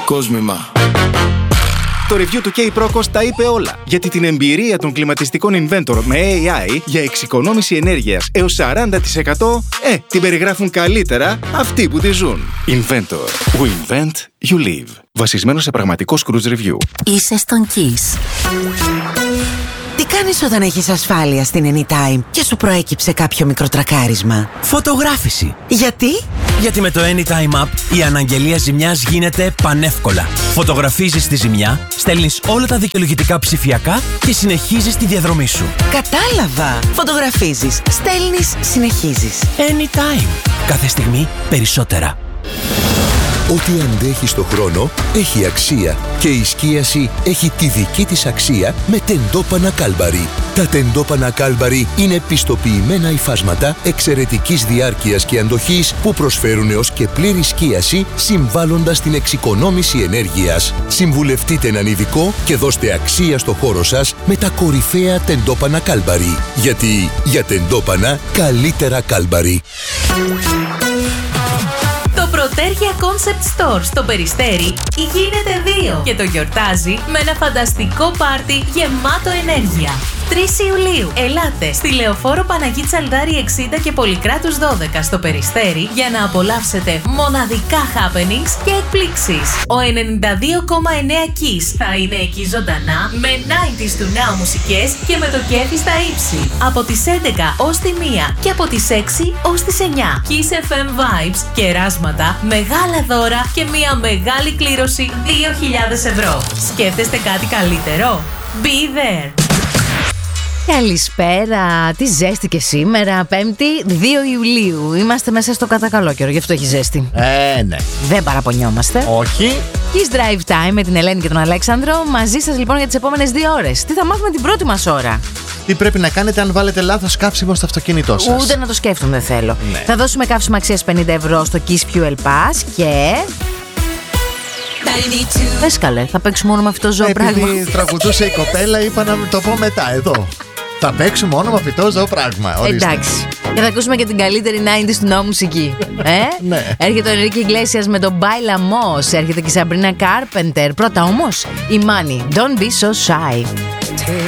Κόσμημα. Το review του K-Procos τα είπε όλα. Γιατί την εμπειρία των κλιματιστικών Inventor με AI για εξοικονόμηση ενέργειας έως 40%, την περιγράφουν καλύτερα αυτοί που τη ζουν. Inventor. We invent, you live. Βασισμένο σε πραγματικό Scrooge Review. Είσαι στον Kiss. Τι κάνεις όταν έχεις ασφάλεια στην Anytime και σου προέκυψε κάποιο μικροτρακάρισμα? Φωτογράφηση. Γιατί? Γιατί με το Anytime App η αναγγελία ζημιάς γίνεται πανεύκολα. Φωτογραφίζεις τη ζημιά, στέλνεις όλα τα δικαιολογητικά ψηφιακά και συνεχίζεις τη διαδρομή σου. Κατάλαβα. Φωτογραφίζεις, στέλνεις, συνεχίζεις. Anytime. Κάθε στιγμή περισσότερα. Ό,τι αντέχει στο χρόνο έχει αξία και η σκίαση έχει τη δική της αξία με τεντόπανα Κάλμπαρι. Τα τεντόπανα Κάλμπαρι είναι πιστοποιημένα υφάσματα εξαιρετικής διάρκειας και αντοχής που προσφέρουν έως και πλήρη σκίαση συμβάλλοντας την εξοικονόμηση ενέργειας. Συμβουλευτείτε έναν ειδικό και δώστε αξία στο χώρο σας με τα κορυφαία τεντόπανα Κάλμπαρι. Γιατί για τεντόπανα καλύτερα Κάλμπαρι. Το Πρωτέρια Concept Store στο Περιστέρι γίνεται 2 και το γιορτάζει με ένα φανταστικό πάρτι γεμάτο ενέργεια. 3 Ιουλίου, ελάτε στη Λεωφόρο Παναγί Τσαλδάρη 60 και Πολυκράτους 12 στο Περιστέρι για να απολαύσετε μοναδικά happenings και εκπλήξεις. Ο 92,9 Kiss θα είναι εκεί ζωντανά με 90s του Now μουσικές και με το κέφι στα ύψη. Από τις 11 ως τη 1 και από τις 6 ως τις 9. Kiss FM Vibes, κεράσματα, μεγάλα δώρα και μια μεγάλη κλήρωση 2.000 ευρώ. Σκέφτεστε κάτι καλύτερο? Be there! Καλησπέρα, τι ζέστη και σήμερα, 5η 2 Ιουλίου. Είμαστε μέσα στο κατακαλό καιρό, γι' αυτό έχει ζέστη. Ναι. Δεν παραπονιόμαστε. Όχι. Kiss Drive Time με την Ελένη και τον Αλέξανδρο. Μαζί σας λοιπόν για τις επόμενες 2 ώρες. Τι θα μάθουμε την πρώτη μας ώρα? Τι πρέπει να κάνετε αν βάλετε λάθος καύσιμο στο αυτοκίνητό σας? Ούτε να το σκέφτομαι, δεν θέλω. Ναι. Θα δώσουμε καύσιμο αξίας 50 ευρώ στο Kiss Fuel Pass και... Πες καλέ, θα παίξουμε μόνο με αυτό το ζώο πράγμα. Επειδή τραγουδούσε η κοπέλα, είπα να το πω μετά εδώ. Θα παίξουμε μόνο με αυτό το ζώο πράγμα. Ορίστε. Εντάξει. Και θα ακούσουμε και την καλύτερη 90s του νόμου μουσική. Ναι. Έρχεται ο Enrique Iglesias με τον Baila Mos. Έρχεται και η Sabrina Carpenter. Πρώτα όμως η Money. Don't be so shy.